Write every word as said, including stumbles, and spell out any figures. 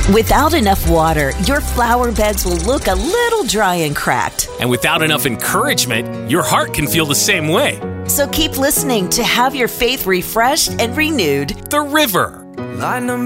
Without enough water, your flower beds will look a little dry and cracked. And without enough encouragement, your heart can feel the same way. So keep listening to have your faith refreshed and renewed. The River.